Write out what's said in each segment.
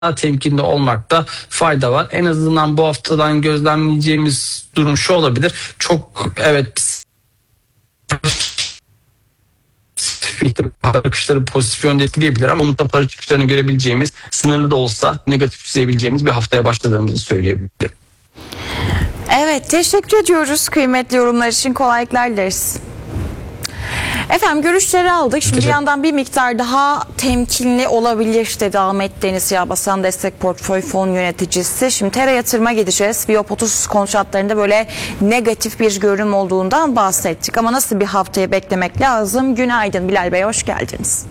temkinli olmakta fayda var. En azından bu haftadan gözlemleyeceğimiz durum şu olabilir. Çok evet para çıkışları pozitif yönde etkileyebilir ama onun da para çıkışlarını görebileceğimiz, sınırlı da olsa negatif izleyebileceğimiz bir haftaya başladığımızı söyleyebilirim. Evet, teşekkür ediyoruz kıymetli yorumlar için. Kolaylıklar dileriz. Efendim görüşleri aldık. Şimdi bir yandan bir miktar daha temkinli olabilir dedi Ahmet Deniz Yağbasan Destek Portföy Fon Yöneticisi. Şimdi Tera yatırıma gideceğiz. Biop 30 kontratlarında böyle negatif bir görünüm olduğundan bahsettik. Ama nasıl bir haftayı beklemek lazım? Günaydın Bilal Bey, hoş geldiniz.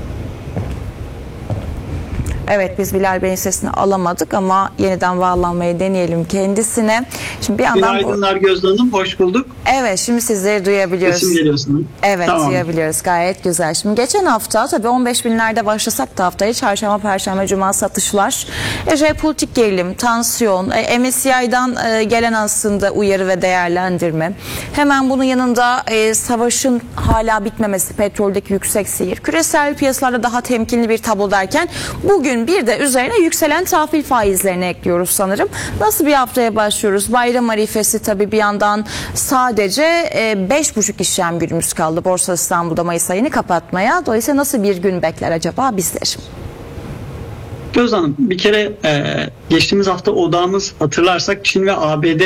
Evet, biz Bilal Bey'in sesini alamadık ama yeniden bağlanmayı deneyelim kendisine. Şimdi bir yandan Günaydınlar Gözde Hanım, hoş bulduk. Evet, şimdi sizleri duyabiliyoruz. Sesim geliyorsunuz. Evet, tamam. Duyabiliyoruz, gayet güzel. Şimdi geçen hafta tabii 15 binlerde başlasak da haftayı çarşamba, perşembe, cuma satışlar. Jeopolitik gerilim, tansiyon, MSCI'dan gelen aslında uyarı ve değerlendirme. Hemen bunun yanında savaşın hala bitmemesi, petroldeki yüksek seyir, küresel piyasalarda daha temkinli bir tablo derken bugün bir de üzerine yükselen tahvil faizlerini ekliyoruz sanırım. Nasıl bir haftaya başlıyoruz? Bayram arifesi tabii bir yandan sadece 5,5 işlem günümüz kaldı Borsa İstanbul'da Mayıs ayını kapatmaya. Dolayısıyla nasıl bir gün bekler acaba bizler? Gözde Hanım, bir kere geçtiğimiz hafta odağımız hatırlarsak Çin ve ABD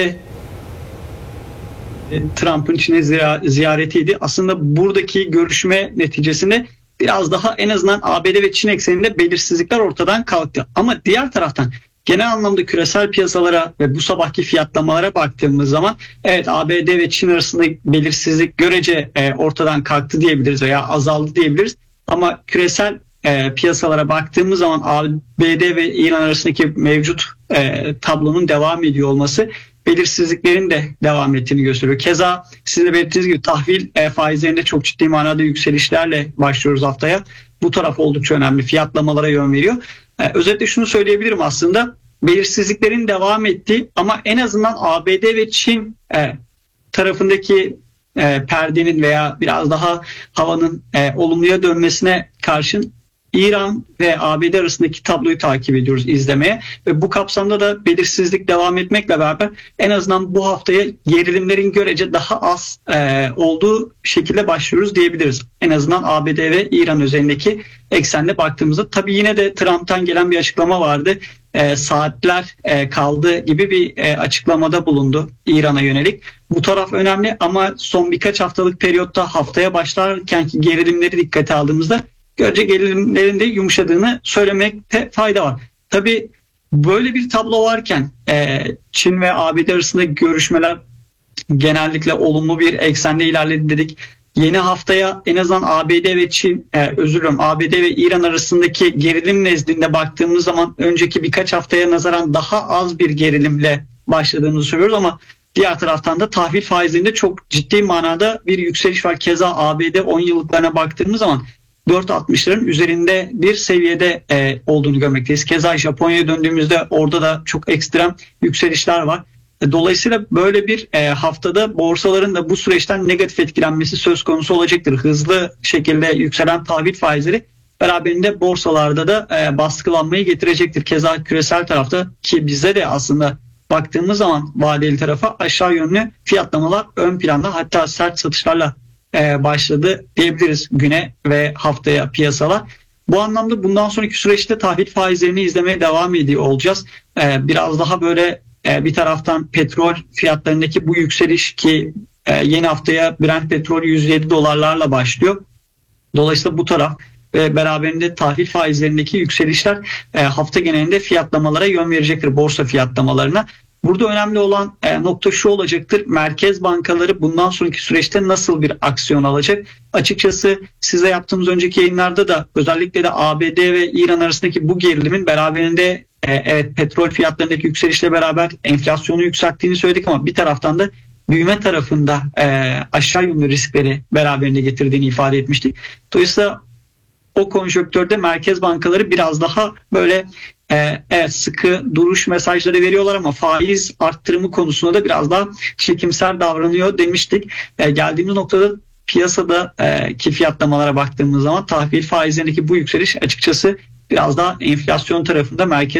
Trump'ın Çin'e ziyaretiydi. Aslında buradaki görüşme neticesinde biraz daha en azından ABD ve Çin ekseninde belirsizlikler ortadan kalktı. Ama diğer taraftan genel anlamda küresel piyasalara ve bu sabahki fiyatlamalara baktığımız zaman evet ABD ve Çin arasında belirsizlik görece ortadan kalktı diyebiliriz veya azaldı diyebiliriz. Ama küresel piyasalara baktığımız zaman ABD ve İran arasındaki mevcut tablonun devam ediyor olması belirsizliklerin de devam ettiğini gösteriyor. Keza sizin de belirttiğiniz gibi tahvil faizlerinde çok ciddi manada yükselişlerle başlıyoruz haftaya. Bu taraf oldukça önemli. Fiyatlamalara yön veriyor. Özetle şunu söyleyebilirim aslında. Belirsizliklerin devam ettiği ama en azından ABD ve Çin tarafındaki perdenin veya biraz daha havanın olumluya dönmesine karşın İran ve ABD arasındaki tabloyu takip ediyoruz, izlemeye ve bu kapsamda da belirsizlik devam etmekle beraber en azından bu haftaya gerilimlerin görece daha az olduğu şekilde başlıyoruz diyebiliriz. En azından ABD ve İran özelindeki eksende baktığımızda tabii yine de Trump'tan gelen bir açıklama vardı. Saatler kaldı gibi bir açıklamada bulundu İran'a yönelik. Bu taraf önemli ama son birkaç haftalık periyotta haftaya başlarkenki gerilimleri dikkate aldığımızda görece gerilimlerin de yumuşadığını söylemekte fayda var. Tabii böyle bir tablo varken Çin ve ABD arasında görüşmeler genellikle olumlu bir eksende ilerledi dedik. Yeni haftaya en azından ABD ve ABD ve İran arasındaki gerilim nezdinde baktığımız zaman önceki birkaç haftaya nazaran daha az bir gerilimle başladığımızı söylüyoruz ama diğer taraftan da tahvil faizlerinde çok ciddi manada bir yükseliş var. Keza ABD 10 yıllıklarına baktığımız zaman 4.60'ların üzerinde bir seviyede olduğunu görmekteyiz. Keza Japonya'ya döndüğümüzde orada da çok ekstrem yükselişler var. Dolayısıyla böyle bir haftada borsaların da bu süreçten negatif etkilenmesi söz konusu olacaktır. Hızlı şekilde yükselen tahvil faizleri beraberinde borsalarda da baskılanmayı getirecektir. Keza küresel tarafta ki bizde de aslında baktığımız zaman vadeli tarafa aşağı yönlü fiyatlamalar ön planda, hatta sert satışlarla başladı diyebiliriz güne ve haftaya piyasalar. Bu anlamda bundan sonraki süreçte tahvil faizlerini izlemeye devam ediyor olacağız. Biraz daha böyle bir taraftan petrol fiyatlarındaki bu yükseliş ki yeni haftaya Brent petrol 107 dolarlarla başlıyor. Dolayısıyla bu taraf ve beraberinde tahvil faizlerindeki yükselişler hafta genelinde fiyatlamalara yön verecektir, borsa fiyatlamalarına. Burada önemli olan nokta şu olacaktır. Merkez bankaları bundan sonraki süreçte nasıl bir aksiyon alacak? Açıkçası size yaptığımız önceki yayınlarda da özellikle de ABD ve İran arasındaki bu gerilimin beraberinde evet petrol fiyatlarındaki yükselişle beraber enflasyonu yükselttiğini söyledik ama bir taraftan da büyüme tarafında aşağı yönlü riskleri beraberinde getirdiğini ifade etmiştik. Dolayısıyla o konjonktürde merkez bankaları biraz daha böyle evet sıkı duruş mesajları veriyorlar ama faiz arttırımı konusunda da biraz daha çekimser davranıyor demiştik. Geldiğimiz noktada piyasada ki fiyatlamalara baktığımız zaman tahvil faizlerindeki bu yükseliş açıkçası biraz daha enflasyon tarafında merkez